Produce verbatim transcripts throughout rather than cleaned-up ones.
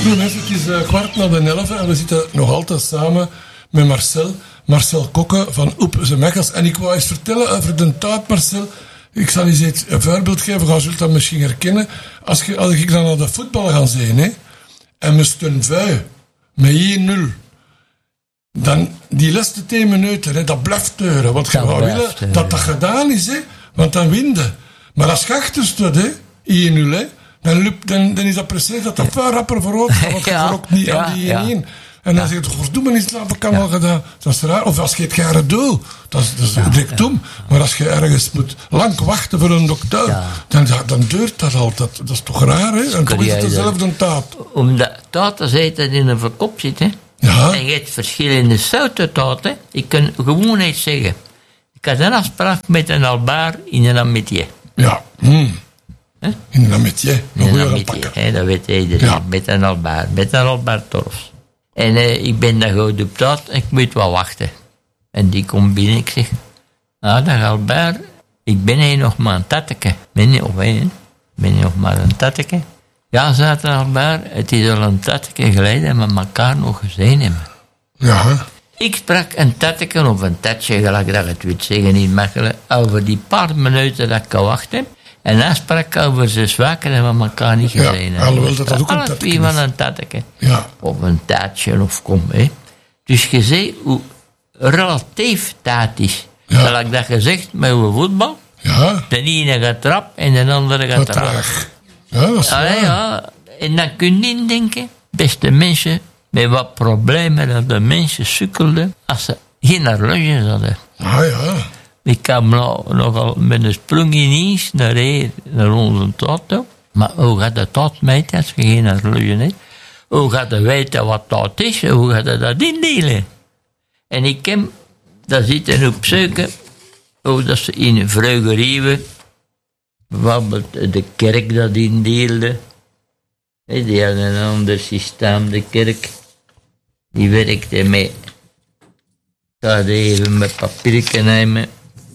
Nu mensen, het is uh, kwart na de elf en we zitten nog altijd samen met Marcel. Marcel Kokke van Oep ze Mechels. En ik wou eens vertellen over de taart, Marcel. Ik zal eens iets, een voorbeeld geven, je zult dat misschien herkennen. Als, je, als ik dan naar de voetbal ga zien, hè, en we staan vijf, met één nul, dan die laatste tien minuten, hè, dat blijft teuren. Want je Dat wou blijft willen teuren. dat dat gedaan is, hè, want dan win je. Maar als je achter staat, hè, één nul, hè, dan, lup, dan, dan is dat precies dat dat veel rapper vooruit gaat, want je Ja, ook niet ja, aan die ja. één één. En dan zeg je toch, verdoemen is het kan al gedaan. Dat is raar. Of als je het gare doet, dat is, dat is direct dom. Maar als je ergens moet lang wachten voor een dokter, Ja. dan, dan duurt dat altijd. Dat is toch raar, hè? En toch is het jij dezelfde taart. Omdat taart eten in een verkop zit, hè. Ja. En je hebt verschillende soorten taart, hè. Ik kan gewoon iets zeggen. Ik had een afspraak met een albaar in een amitié. Ja. Mm. Hè? In een amitié. Een In een goede amitié, pakken. hè, dat weet iedereen. Ja. Met een albaar, met een albaar torfs. En eh, ik ben daar goed op taart en ik moet wel wachten. En die komt binnen, ik zeg... Nou, dag albaar, ik ben hier nog maar een tatteke. Ben je, of hè? Ben je nog maar een tatteke? Ja, zei de albaar, het is al een tatteke geleden dat we elkaar nog gezien hebben. Ja. Ik sprak een tatteke of een tatje, gelijk dat het weet zeggen in Mechelen, over die paar minuten dat ik gewacht heb. En hij sprak over zijn zwakken en we elkaar niet Ja, gezien hebben. alhoewel dat dat ook een Alle tatteke twee van is. een tatteke. Ja. Of een taartje, of kom, hè. Dus je ziet hoe relatief taart is. Ja. Gelijk dat gezegd met uw voetbal. Ja. De ene gaat trap en de andere gaat Wat trap. traag. Ja, dat is Allee, waar. ja. En dan kun je indenken, beste mensen, met wat problemen dat de mensen sukkelden als ze geen horloges hadden. Ah ja. Ik kwam nou nogal met een sprong ineens naar hier, naar onze taart toe. Maar hoe gaat de taart meten als je geen horloge hebt? Hoe gaat je weten wat taart is? Hoe gaat je dat indelen? En ik heb dat zitten op zoeken, hoe dat ze in Vreuggerieven, bijvoorbeeld de kerk dat indeelde. He, die hadden een ander systeem, de kerk. Die werkte met... Ik ga even mijn papiertje nemen.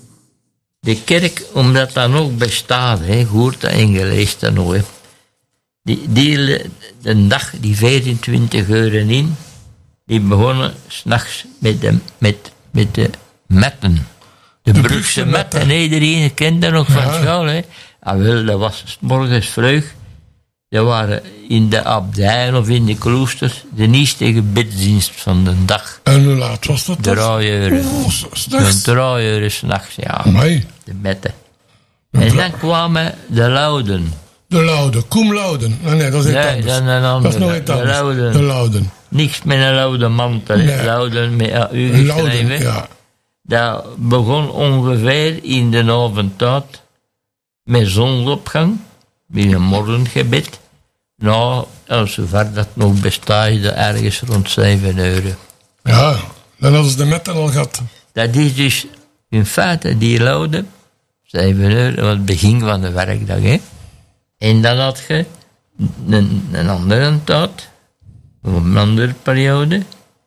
De kerk, omdat dat nog bestaat, hè, hoort dat ingelezen dan nog. Hè. Die deelde de dag die vierentwintig euro in. Die begonnen s'nachts met de, met, met de metten. De, De Brugse Brugse metten, metten. iedereen kent dat nog van Ja. school. Hè. Ah, wel, dat was 's morgens vroeg. Dat waren in de abdijen of in de kloosters de eerste gebedsdienst van de dag. En hoe laat was dat? dan? Drie uur. Oh, s- Een s'nachts. drie uur s'nachts, ja. Amai. De metten. En dan kwamen de Louden. De Laude. Koem Lauden. Ah, nee, dat is iets Nee, anders. dat is een Dat andere. is nog iets De anders. Louden. De Lauden. Niks met een Louden mantel. hè. Nee. Louden met A U De Lauden, geschreven. ja. Dat begon ongeveer in de avondtijd met zonsopgang, met een morgengebed. Nou, en zover dat nog bestaat, is dat ergens rond zeven euro. Ja, dan hadden ze de metten al gehad. Dat is dus in feite die laude, zeven euro, wat het begin van de werkdag. Hè. En dan had je een, een andere tijd, of een andere periode,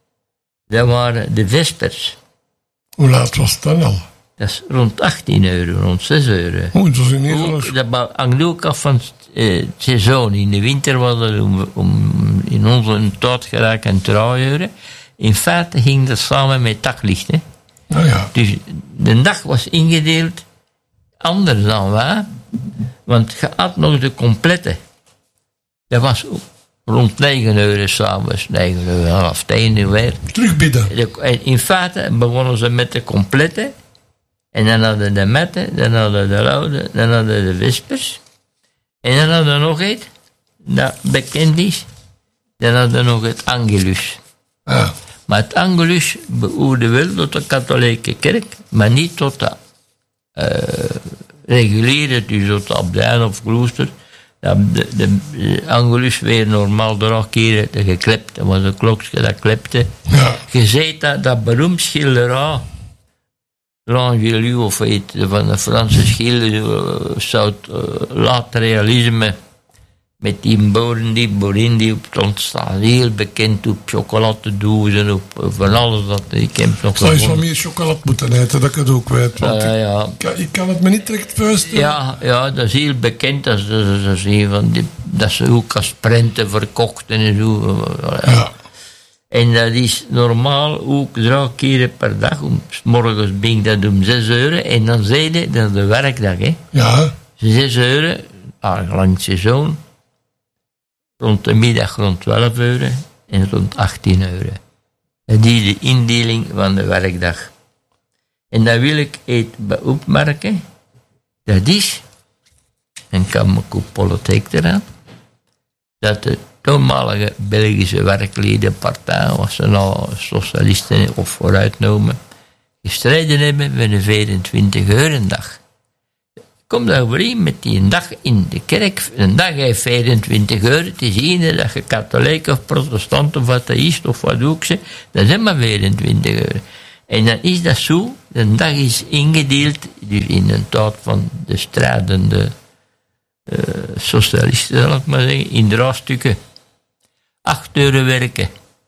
dat waren de vespers. Hoe laat was het dan al? Dat is rond achttien euro, rond zes euro. Oeh, dat was ineens Hoe- alles. Dat hangt ook af van het, eh, het seizoen. In de winter was het om, om in onze tijd geraakt een drie euro. In feite ging dat samen met daglicht. Hè. Nou ja. Dus de dag was ingedeeld anders dan wij. Want je had nog de complete. Dat was ook rond negen euro s'avonds, negen euro, half tien uur weer. Terugbidden. De- en in feite begonnen ze met de complete. En dan hadden de metten, dan hadden de laude, dan hadden de vespers. En dan hadden we nog iets dat bekend is. Dan hadden we nog het Angelus. Ja. Maar het Angelus behoorde wel tot de katholieke kerk, maar niet tot de uh, reguliere, dus tot de abdij of klooster. Dat De, de, de Angelus weer normaal drie keer te geklept. Dat was een klokje dat klepte. Ja. Je ziet dat, dat beroemd schilderij, L'Angelu of iets van de Franse schilder, uh, soort uh, laat realisme, Met die boren, die borin die op stond staan. Heel bekend op chocoladedozen, op van alles. Dat, ik heb nog zou je van meer chocolade moeten eten, dat ik het ook weet. Want uh, ja. ik, kan, ik kan het me niet direct voorstellen. Ja, ja, dat is heel bekend. Dat, is, dat, is, dat, is een van die, dat ze ook als prenten verkochten en zo. Ja. En dat is normaal ook drie keer per dag. Om, 's morgens ben ik dat om zes uur. En dan zei je, dat is de werkdag, hè. Ja. Zes uur, ah, lang het seizoen. Rond de middag rond twaalf uur en rond achttien uur. Dat is de indeling van de werkdag. En dat wil ik even opmerken. Dat is, en kan ik ook politiek eraan, dat de toenmalige Belgische werkledenpartij, was ze nou socialisten of vooruitnomen, gestreden hebben voor de vierentwintig uur dag. Kom daar overeen met die dag in de kerk. Een dag heeft vierentwintig uur. Het is één dat je katholiek of protestant of atheïst of wat ook ze. Dat zijn maar vierentwintig uur. En dan is dat zo. De dag is ingedeeld dus in een tijd van de strijdende uh, socialisten, zal ik maar zeggen, in drie stukken. Acht uur werken.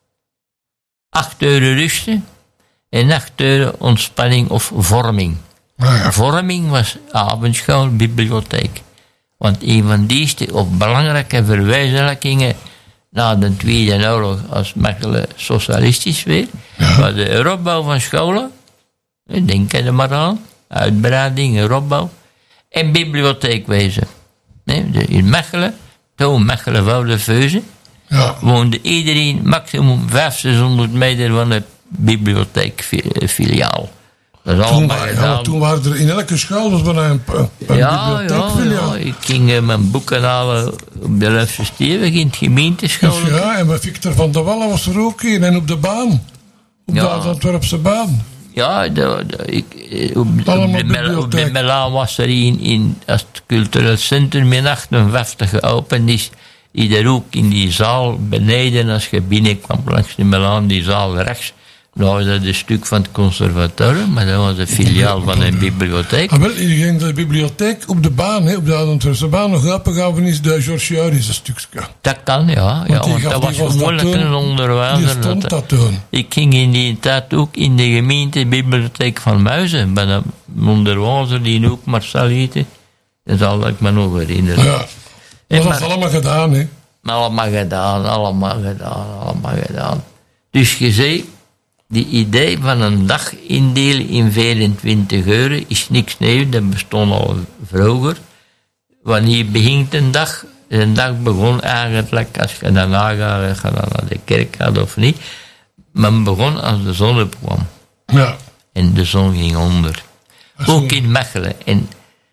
Acht uur rusten. En acht uur ontspanning of vorming. Ah, ja. Vorming was avondschool, bibliotheek. Want een van die of belangrijke verwezenlijkingen na de Tweede Oorlog, als Mechelen socialistisch werd, ja. was de heropbouw van scholen. Denk er maar aan. Uitbreiding, heropbouw. En bibliotheekwezen. Nee, in Mechelen, toen Mechelen Voudeveuze, ja. woonde iedereen maximum vijfhonderd meter van de bibliotheekfiliaal. Toen, ja, toen waren er in elke school was bijna een, een ja, bibliotheekfiliaal. Ja, ja, ik ging uh, mijn boeken halen op de Lefse Stevig in het gemeenteschool. Ja, en met Victor van der Wallen was er ook in. En op de baan. Op ja. de Antwerpse baan. Ja, de, de, ik, op, op, de Mel, op de Melaan was er in, in als het cultureel centrum in achtenvijftig geopend is. Die daar ook in die zaal beneden, als je binnenkwam langs de Melaan, die zaal rechts. Nou, dat is een stuk van het conservatorium, maar dat was een filiaal van een bibliotheek. Ah, wel, je ging de bibliotheek op de baan, hè, op de Antwerpse baan, nog opgegaan is de George Juris een stukje. Dat kan, ja. ja want, want dat was gewoon een onderwijzer. Die stond dat toen. Ik ging in die tijd ook in de gemeentebibliotheek van Muizen, bij een onderwijzer die ook Marcel heette. Dat zal ik me nog herinneren. Ja, dat was allemaal gedaan, hè. Allemaal gedaan, allemaal gedaan, allemaal gedaan. Dus je zei, die idee van een dag indelen in vierentwintig uur is niks nieuws, dat bestond al vroeger. Wanneer begint een dag? Een dag begon eigenlijk, als je daarna gaat, ga dan naar de kerk gaat of niet, men begon als de zon opkwam. Ja. En de zon ging onder. Ook in Mechelen. En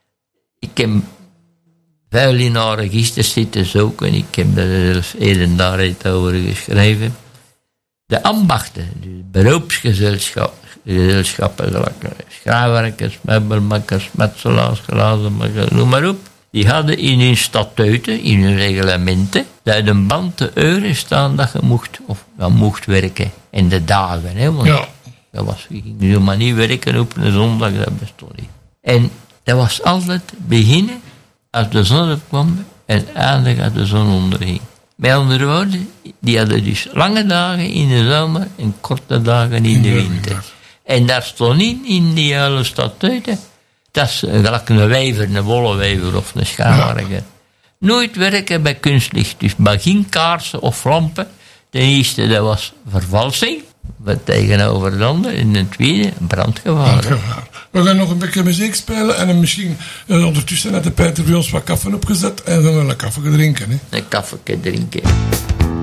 ik heb veel in haar register zitten zoeken, ik heb daar zelfs een daar iets over geschreven. De ambachten, de beroepsgezelschappen, schrijfwerkers, meubelmakkers, metselaars, glazenmakkers, noem maar op. Die hadden in hun statuten, in hun reglementen, dat een band te uren staan dat je mocht, of dat mocht werken. En de dagen, hè, want ja. dat was, je ging nu maar niet werken op een zondag, dat bestond niet. En dat was altijd beginnen als de zon opkwam en eindigen als de zon onderging. Met andere woorden, die hadden dus lange dagen in de zomer en korte dagen in de winter. En daar stond in, in die hele statuten, dat is gelijk een wever, een wollenwever of een schaarwerker. Ja. Nooit werken bij kunstlicht, dus bij geen kaarsen of lampen. Ten eerste, dat was vervalsing, wat tegenover de ander. En ten tweede, brandgevaar. brandgevaar. We gaan nog een beetje muziek spelen en misschien uh, ondertussen net de Peter bij ons wat koffie opgezet en dan gaan we een koffie drinken. Hè? Een koffie drinken.